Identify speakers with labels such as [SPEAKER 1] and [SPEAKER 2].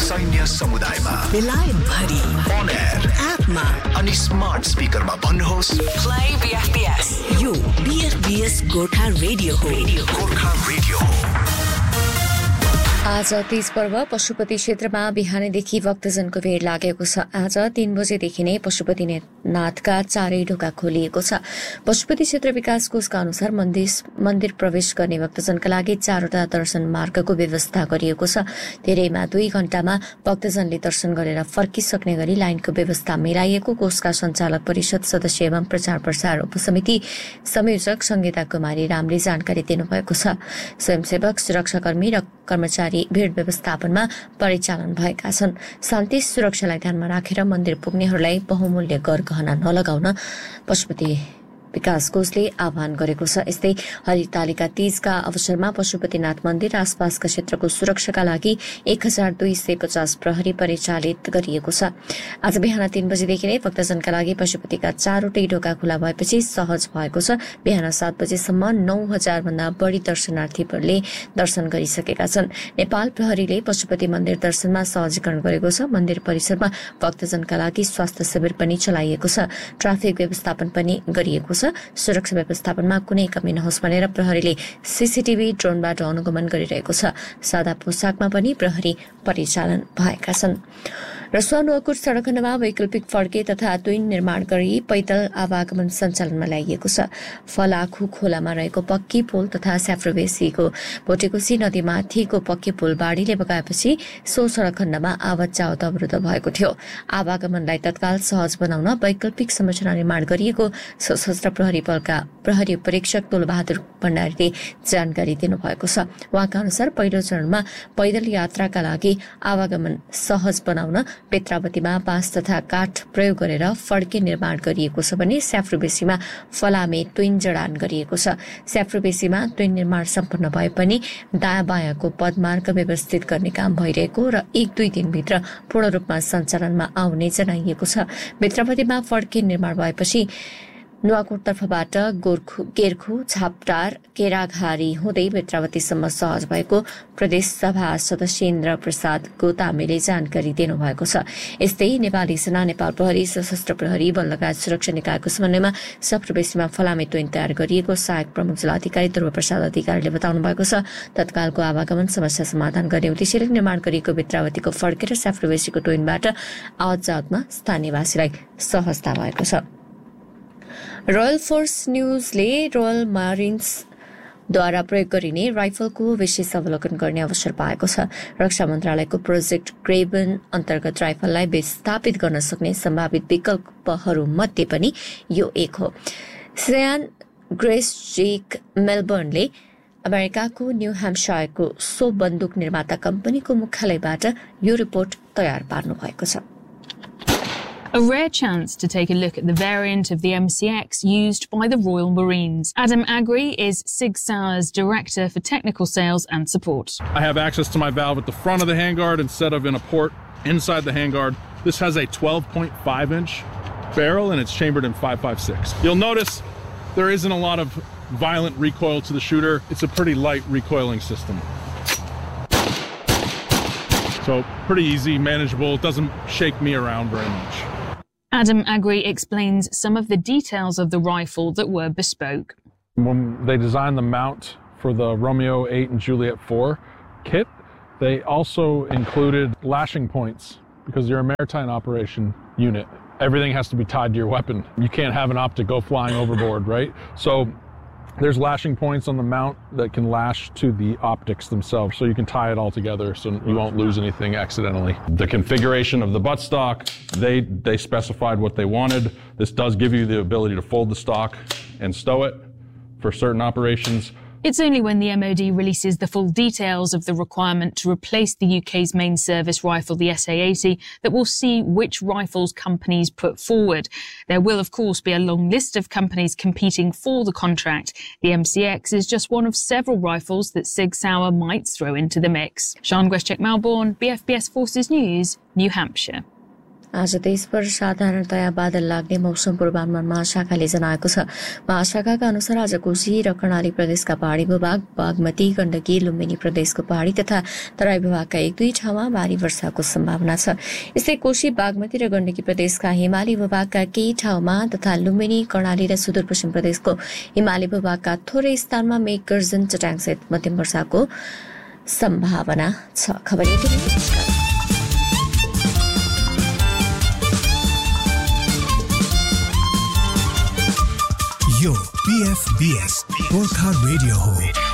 [SPEAKER 1] सैन्य समुदायमा
[SPEAKER 2] बेलायत भरि
[SPEAKER 1] on air
[SPEAKER 2] एपमा
[SPEAKER 1] अनि स्मार्ट स्पिकरमा भन्नुहोस्
[SPEAKER 2] Play BFBS. यो BFBS गोर्खा रेडियो हो.
[SPEAKER 1] गोर्खा रेडियो
[SPEAKER 3] आज तीज पर्व पशुपति क्षेत्रमा बिहानैदेखि भक्तजनको भिड लागेको छ। आज 3 बजेदेखि नै पशुपतिनाथका चारै ढोका खोलिएको छ। पशुपति क्षेत्र विकास कोषका अनुसार मन्दिर प्रवेश गर्ने भक्तजनका लागि 4वटा दर्शन मार्गको व्यवस्था गरिएको छ। धेरैमा 2 घण्टामा भक्तजनले दर्शन गरेर फर्किसक्ने गरी लाइनको व्यवस्था मिलाइएको कोषका सञ्चालक परिषद सदस्य एवं प्रचार प्रसार उपसमिति संयोजक संगीता कुमारी रामले जानकारी दिनुभएको छ। स्वयंसेवक सुरक्षाकर्मी र कर्मचारी भीड व्यवस्थापनमा परिचालन भएका छन्। शान्ति सुरक्षालाई ध्यानमा राखेर मन्दिर पुग्नेहरूलाई बहुमूल्य गरगहना नलगाउन पशुपति विकास कोषले आह्वान गरेको छ। यस्तै हरितालिका तीजका अवसरमा पशुपतिनाथ मन्दिर आसपासका क्षेत्रको सुरक्षाका लागि 1250 प्रहरी परिचालित गरिएको छ। आज बिहान 3 बजेदेखि नै भक्तजनका लागि पशुपतिका 4वटै ढोका खुला भएपछि सहज भएको छ। बिहान 7 बजेसम्म 9000 भन्दा बढी दर्शनार्थीहरूले दर्शन गरिसकेका छन्। नेपाल प्रहरीले पशुपति मन्दिर दर्शनमा सहजीकरण गरेको छ। मन्दिर परिसरमा भक्तजनका लागि स्वास्थ्य शिविर पनि चलाइएको छ। ट्राफिक व्यवस्थापन पनि गरिएको छ। सुरक्षा व्यवस्थापनमा कुनै कमी नहोस् भनेर प्रहरीले सीसीटीभी ड्रोनबाट अनुगमन गरिरहेको छ। सादा पोसाकमा पनि प्रहरी परिचालन भएका छन्। रसुवा नुवाकोट सड़क खण्डमा वैकल्पिक फड्के तथा तुइन निर्माण गरी पैदल आवागमन सञ्चालनमा ल्याइएको छ। फलाखु खोलामा रहेको पक्की पुल तथा स्याफ्रोबेसीको भोटेकोसी नदीमाथिको पक्की पुल बाढीले बगाएपछि सो सड़क खण्डमा आवत जावत अवरुद्ध भएको थियो। आवागमनलाई तत्काल सहज बनाउन वैकल्पिक संरचना निर्माण गरिएको सशस्त्र प्रहरी बलका प्रहरी उपरीक्षक तुलबहादुर भण्डारीले जानकारी दिनुभएको छ। उहाँका अनुसार पहिलो चरणमा पैदल यात्राका लागि आवागमन सहज बनाउन पेत्रावतीमा बाँस तथा काठ प्रयोग गरेर फड्के निर्माण गरिएको छ भने स्याफ्रोबेसीमा फलामे तुइन जडान गरिएको छ। स्याफ्रोबेसीमा तुइन निर्माण सम्पन्न भए पनि दायाँ बायाँको पदमार्ग व्यवस्थित गर्ने काम भइरहेको र 1-2 दिनभित्र पूर्ण रूपमा सञ्चालनमा आउने जनाइएको छ। पेत्रावतीमा फड्के निर्माण भएपछि नुवाकोट तर्फबाट गेर्खु छापटार केराघारी हुँदै बेत्रावतीसम्म सहज भएको प्रदेश सभा सदस्य इन्द्र प्रसाद गोतामेले जानकारी दिनुभएको छ। यस्तै नेपाली सेना, नेपाल प्रहरी, सशस्त्र प्रहरी बल लगायत सुरक्षा निकायको समन्वयमा सफ्रबेसीमा फलामे तुइन तयार गरिएको सहायक प्रमुख जिल्लाधिकारी ध्रुव प्रसाद अधिकारीले बताउनु भएको छ। तत्कालको आवागमन समस्या समाधान गर्ने उद्देश्यले निर्माण गरिएको बेत्रावतीको फड्के र सफ्रबेसीको तुइनबाट आवत जावतमा स्थानीयवासीलाई सहजता भएको छ। रोयल फोर्स न्यूजले रोयल मारिन्सद्वारा प्रयोग गरिने राइफलको विशेष अवलोकन गर्ने अवसर पाएको छ। रक्षा मन्त्रालयको प्रोजेक्ट ग्रेबन अन्तर्गत राइफललाई विस्थापित गर्न सक्ने सम्भावित विकल्पहरूमध्ये पनि यो एक हो। सियान ग्रेसजेक मेलबर्नले अमेरिकाको न्यू ह्याम्पसायरको सो बन्दुक निर्माता कम्पनीको मुख्यालयबाट यो रिपोर्ट तयार पार्नु भएको छ।
[SPEAKER 4] A rare chance to take a look at the variant of the MCX used by the Royal Marines. Adam Agri is Sig Sauer's Director for Technical Sales and Support.
[SPEAKER 5] I have access to my valve at the front of the handguard instead of in a port inside the handguard. This has a 12.5-inch barrel and it's chambered in 5.56. You'll notice there isn't a lot of violent recoil to the shooter. It's a pretty light recoiling system. So pretty easy, manageable. It doesn't shake me around very much.
[SPEAKER 4] Adam Agri explains some of the details of the rifle that were bespoke.
[SPEAKER 5] When they designed the mount for the Romeo 8 and Juliet 4 kit, they also included lashing points because you're a maritime operation unit. Everything has to be tied to your weapon. You can't have an optic go flying overboard, right? So there's lashing points on the mount that can lash to the optics themselves, so you can tie it all together so you won't lose anything accidentally. The configuration of the buttstock, they specified what they wanted. This does give you the ability to fold the stock and stow it for certain operations.
[SPEAKER 4] It's only when the MOD releases the full details of the requirement to replace the UK's main service rifle, the SA-80, that we'll see which rifles companies put forward. There will, of course, be a long list of companies competing for the contract. The MCX is just one of several rifles that Sig Sauer might throw into the mix. Sian Gweszczak, Melbourne, BFBS Forces News, New Hampshire.
[SPEAKER 3] आज देशभर साधारणतया बादल लाग्ने मौसम पूर्वानुमान महाशाखाले जनाएको छ। महाशाखाका अनुसार आज कोशी र कर्णाली प्रदेशका पहाडी भूभाग, बागमती, गण्डकी, लुम्बिनी प्रदेशको पहाडी तथा तराई भूभागका 1-2 ठाउँमा भारी वर्षाको सम्भावना छ। यस्तै कोशी, बागमती र गण्डकी प्रदेशका हिमाली भूभागका केही ठाउँमा तथा लुम्बिनी, कर्णाली र सुदूरपश्चिम प्रदेशको हिमाली भूभागका थोरै स्थानमा मेघ गर्जन, चट्याङसहित मध्यम वर्षाको सम्भावना छ। खबर यति।
[SPEAKER 1] यो PFBS गोर्खा रेडियो हो।